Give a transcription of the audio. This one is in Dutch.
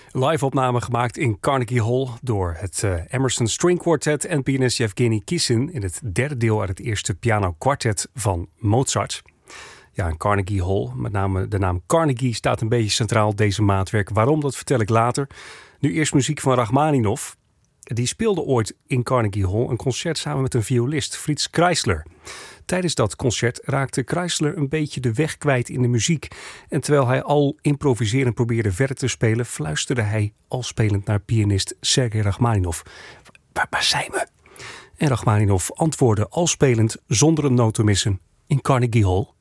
Live opname gemaakt in Carnegie Hall door het Emerson String Quartet en pianist Yevgeny Kissin in het derde deel uit het eerste pianokwartet van Mozart. Ja, in Carnegie Hall, met name de naam Carnegie staat een beetje centraal deze maatwerk. Waarom, dat vertel ik later. Nu eerst muziek van Rachmaninov. Die speelde ooit in Carnegie Hall een concert samen met een violist, Fritz Kreisler. Tijdens dat concert raakte Kreisler een beetje de weg kwijt in de muziek. En terwijl hij al improviserend probeerde verder te spelen, fluisterde hij al spelend naar pianist Sergei Rachmaninov. Waar zijn we? En Rachmaninov antwoordde al spelend zonder een noot te missen in Carnegie Hall.